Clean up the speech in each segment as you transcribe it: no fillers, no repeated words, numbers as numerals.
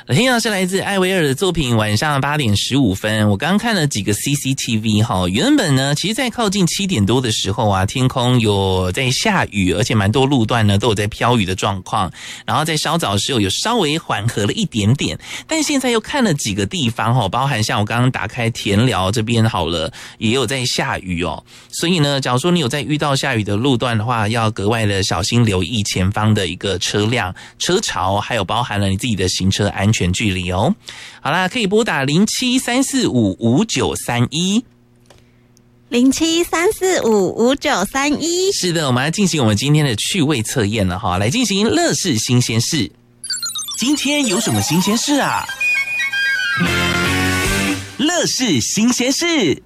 听到是来自艾薇儿的作品，晚上8点15分。我刚刚看了几个 CCTV 哈，原本呢，其实在靠近7点多的时候啊，天空有在下雨，而且蛮多路段呢都有在飘雨的状况。然后在稍早的时候有稍微缓和了一点点，但现在又看了几个地方哈，包含像我刚刚打开田寮这边好了，也有在下雨哦。所以呢，假如说你有在遇到下雨的路段的话，要格外的小心留意前方的一个车辆、车潮，还有包含了你自己的行车安全距离哦。好啦，可以拨打0734559931。 0734559931。 是的，我们来进行我们今天的趣味测验了哈，来进行乐事新鲜事。今天有什么新鲜事啊？乐事新鲜事。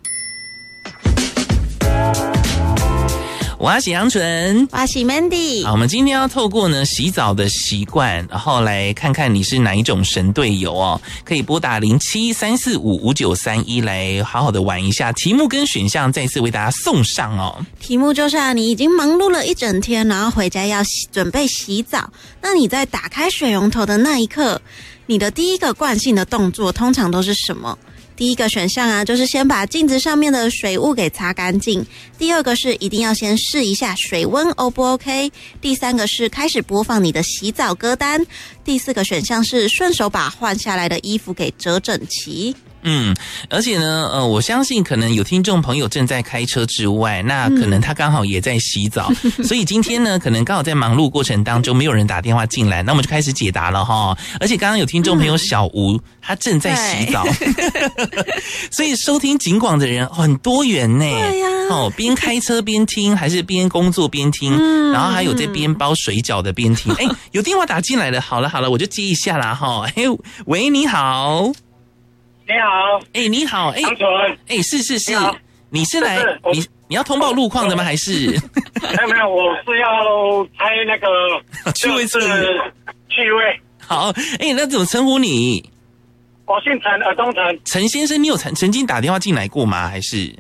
我是杨纯， 我是 Mandy。 好，我们今天要透过呢洗澡的习惯，然后来看看你是哪一种神队友哦。可以拨打0734559931来好好的玩一下。题目跟选项再次为大家送上哦。 题目就是你已经忙碌了一整天，然后回家要准备洗澡，那你在打开水龙头的那一刻，你的第一个惯性的动作通常都是什么？第一个选项啊，就是先把镜子上面的水雾给擦干净。第二个是一定要先试一下水温 O 不 OK。第三个是开始播放你的洗澡歌单。第四个选项是顺手把换下来的衣服给折整齐。 而且呢，我相信可能有听众朋友正在开车之外，那可能他刚好也在洗澡，所以今天呢，可能刚好在忙碌过程当中没有人打电话进来，那我们就开始解答了哈。而且刚刚有听众朋友小吴，他正在洗澡，所以收听警广的人很多元呢。 对呀， 边开车边听，还是边工作边听，然后还有在边包水饺的边听。有电话打进来了，好了，我就接一下啦哈。喂，你好。 你好， 你好， 杨纯， 是，你是来你要通报路况的吗？还是没有，我是要拍那个趣味测验， 趣味。 好，那怎么称呼你？ 我姓陈，东陈。 陈先生，你有曾经打电话进来过吗？还是？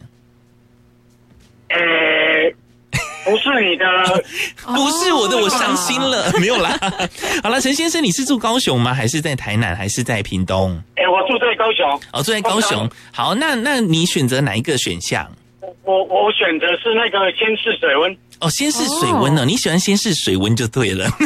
不是你的， 不是我的，我伤心了，没有啦。好了，陈先生，你是住高雄吗？还是在台南？还是在屏东？ 我住在高雄。 住在高雄。好，那你选择哪一个选项？ 我选择是那个先试水温。 先试水温呢？你喜欢先试水温就对了。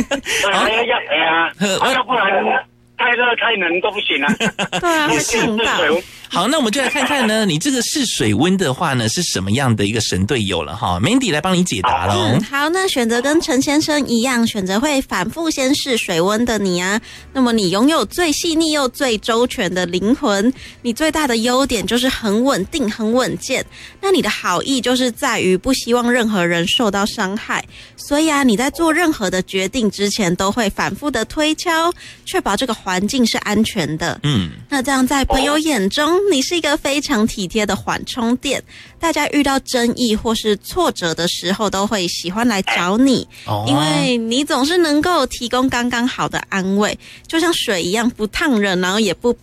要不然太热太冷都不行啊。 对啊，会呛到。 好，那我们就来看看呢，你这个试水温的话呢，是什么样的一个神队友了哈 ？Mandy 来帮你解答咯。 好，那选择跟陈先生一样，选择会反复先试水温的你啊，那么你拥有最细腻又最周全的灵魂，你最大的优点就是很稳定、很稳健。那你的好意就是在于不希望任何人受到伤害，所以啊，你在做任何的决定之前都会反复的推敲，确保这个环境是安全的。那这样在朋友眼中，你是一个非常体贴的缓冲垫，大家遇到争议或是挫折的时候都会喜欢来找你，因为你总是能够提供刚刚好的安慰，就像水一样不烫人，然后也不